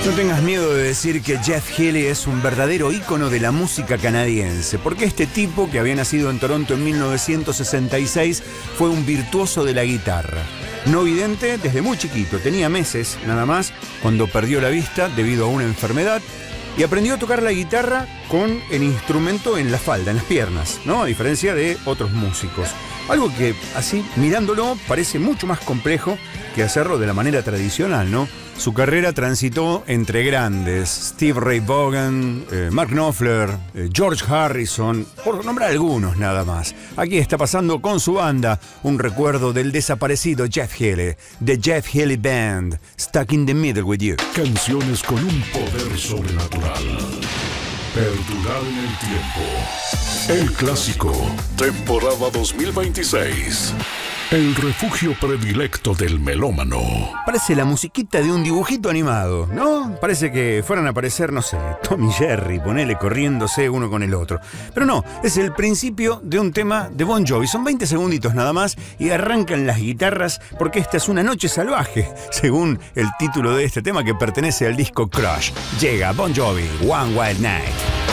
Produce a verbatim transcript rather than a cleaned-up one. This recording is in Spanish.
No tengas miedo de decir que Jeff Healey es un verdadero ícono de la música canadiense, porque este tipo, que había nacido en Toronto en mil novecientos sesenta y seis, fue un virtuoso de la guitarra. No vidente desde muy chiquito, tenía meses nada más cuando perdió la vista debido a una enfermedad y aprendió a tocar la guitarra con el instrumento en la falda, en las piernas, ¿no? A diferencia de otros músicos. Algo que, así, mirándolo, parece mucho más complejo que hacerlo de la manera tradicional, ¿no? Su carrera transitó entre grandes, Steve Ray Vaughan, eh, Mark Knopfler, eh, George Harrison, por nombrar algunos nada más. Aquí está pasando con su banda un recuerdo del desaparecido Jeff Healey, The Jeff Healey Band, Stuck in the Middle with You. Canciones con un poder sobrenatural. Perdurar en el tiempo. El clásico, temporada dos mil veintiséis. El refugio predilecto del melómano. Parece la musiquita de un dibujito animado, ¿no? Parece que fueran a aparecer, no sé, Tom y Jerry, ponele corriéndose uno con el otro. Pero no, es el principio de un tema de Bon Jovi. Son veinte segunditos nada más y arrancan las guitarras porque esta es una noche salvaje, según el título de este tema que pertenece al disco Crush. Llega Bon Jovi, One Wild Night.